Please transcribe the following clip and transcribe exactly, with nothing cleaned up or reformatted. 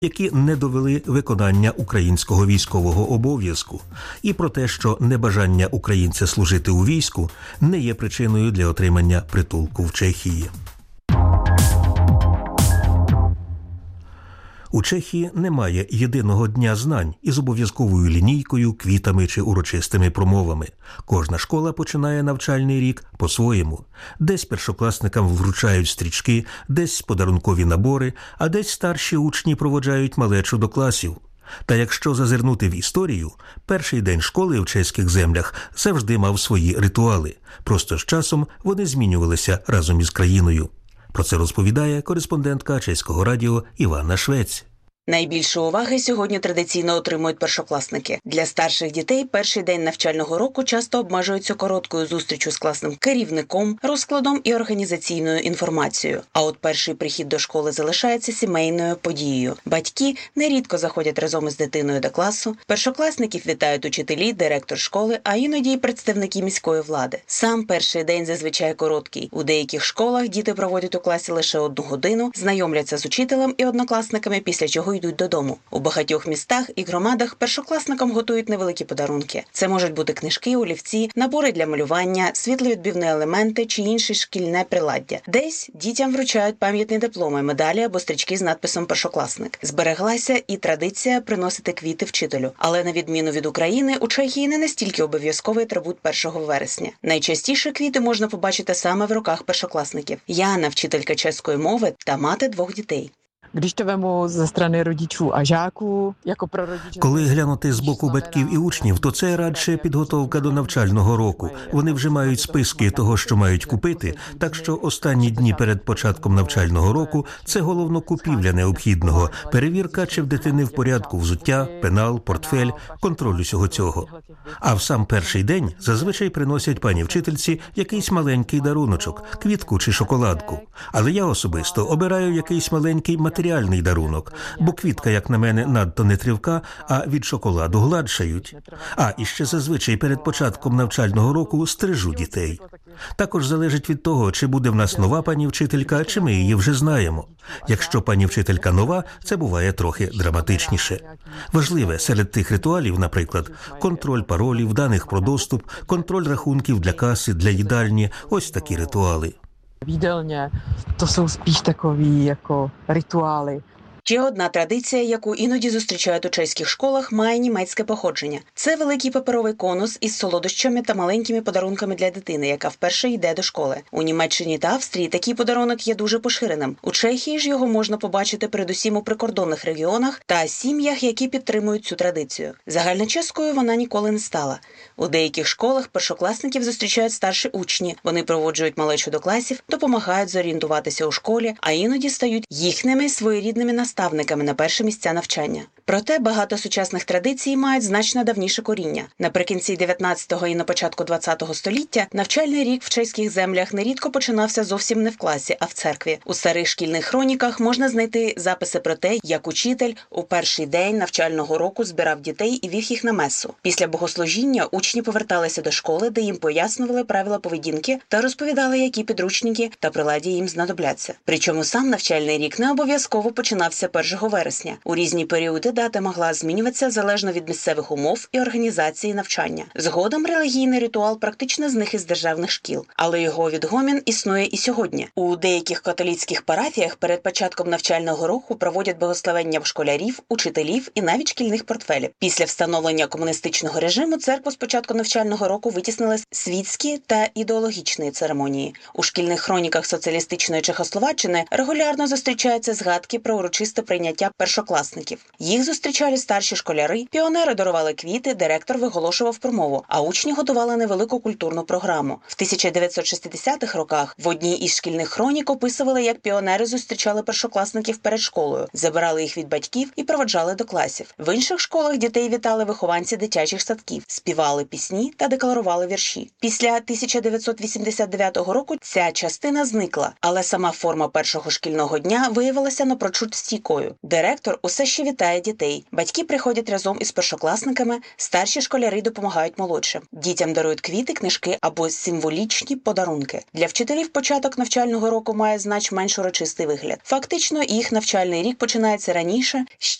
які не довели виконання українського військового обов'язку, і про те, що небажання українця служити у війську не є причиною для отримання притулку в Чехії. У Чехії немає єдиного дня знань із обов'язковою лінійкою, квітами чи урочистими промовами. Кожна школа починає навчальний рік по-своєму. Десь першокласникам вручають стрічки, десь подарункові набори, а десь старші учні проводжають малечу до класів. Та якщо зазирнути в історію, перший день школи в чеських землях завжди мав свої ритуали. Просто з часом вони змінювалися разом із країною. Про це розповідає кореспондентка Чеського радіо Івана Швець. Найбільше уваги сьогодні традиційно отримують першокласники. Для старших дітей перший день навчального року часто обмежується короткою зустрічю з класним керівником, розкладом і організаційною інформацією. А от перший прихід до школи залишається сімейною подією. Батьки нерідко заходять разом із дитиною до класу, першокласників вітають учителі, директор школи, а іноді й представники міської влади. Сам перший день зазвичай короткий. У деяких школах діти проводять у класі лише одну годину, знайомляться з учителем і однокласниками, після чого йдуть додому. У багатьох містах і громадах першокласникам готують невеликі подарунки. Це можуть бути книжки, олівці, набори для малювання, світловідбивні елементи чи інше шкільне приладдя. Десь дітям вручають пам'ятні дипломи, медалі або стрічки з надписом «Першокласник». Збереглася і традиція приносити квіти вчителю. Але на відміну від України, у Чехії не настільки обов'язковий атрибут першого вересня. Найчастіше квіти можна побачити саме в руках першокласників. Яна, вчителька чеської мови та мати двох дітей. Když to vemu ze strany rodičů a žáků, jako pro rodiče... Коли глянути з боку батьків і учнів, то це радше підготовка до навчального року. Вони вже мають списки того, що мають купити, так що останні дні перед початком навчального року – це головно купівля необхідного, перевірка, чи в дитини в порядку взуття, пенал, портфель, контроль усього цього. А в сам перший день зазвичай приносять пані вчительці якийсь маленький даруночок, квітку чи шоколадку. Але я особисто обираю якийсь маленький матеріал, матеріальний дарунок, бо квітка, як на мене, надто не тривка, а від шоколаду гладшають. А іще зазвичай перед початком навчального року стрижу дітей. Також залежить від того, чи буде в нас нова пані вчителька, чи ми її вже знаємо. Якщо пані вчителька нова, це буває трохи драматичніше. Важливе серед тих ритуалів, наприклад, контроль паролів, даних про доступ, контроль рахунків для каси, для їдальні, ось такі ритуали. Výdelně, to jsou spíš takový jako rituály. Ще одна традиція, яку іноді зустрічають у чеських школах, має німецьке походження. Це великий паперовий конус із солодощами та маленькими подарунками для дитини, яка вперше йде до школи. У Німеччині та Австрії такий подарунок є дуже поширеним. У Чехії ж його можна побачити передусім у прикордонних регіонах та сім'ях, які підтримують цю традицію. Загальночеською вона ніколи не стала. У деяких школах першокласників зустрічають старші учні. Вони проводжують малечу до класів, допомагають зорієнтуватися у школі, а іноді стають їхніми своєрідними наставниками. наставниками на перші місця навчання. Проте багато сучасних традицій мають значно давніше коріння. Наприкінці дев'ятнадцятого і на початку двадцятого століття навчальний рік в чеських землях нерідко починався зовсім не в класі, а в церкві. У старих шкільних хроніках можна знайти записи про те, як учитель у перший день навчального року збирав дітей і вів їх на месу. Після богослужіння учні поверталися до школи, де їм пояснювали правила поведінки та розповідали, які підручники та приладдя їм знадобляться. Причому сам навчальний рік не обов'язково починався першого вересня. У різні періоди дата могла змінюватися залежно від місцевих умов і організації навчання. Згодом релігійний ритуал практично зник із державних шкіл, але його відгомін існує і сьогодні. У деяких католицьких парафіях перед початком навчального року проводять благословення в школярів, учителів і навіть шкільних портфелів. Після встановлення комуністичного режиму церкву з початку навчального року витіснили світські та ідеологічні церемонії. У шкільних хроніках соціалістичної Чехословаччини регулярно зустрічаються згадки про урочисте прийняття першокласників. Їх зустрічали старші школяри, піонери дарували квіти, директор виголошував промову, а учні готували невелику культурну програму. В тисяча дев'ятсот шістдесятих роках в одній із шкільних хронік описували, як піонери зустрічали першокласників перед школою, забирали їх від батьків і проводжали до класів. В інших школах дітей вітали вихованці дитячих садків, співали пісні та декларували вірші. Після тисяча дев'ятсот вісімдесят дев'ятого року ця частина зникла, але сама форма першого шкільного дня виявилася напрочуд стійкою. стійкою. Директор усе ще вітає дітей. Батьки приходять разом із першокласниками, старші школяри допомагають молодшим. Дітям дарують квіти, книжки або символічні подарунки. Для вчителів початок навчального року має значно менш урочистий вигляд. Фактично, їх навчальний рік починається раніше,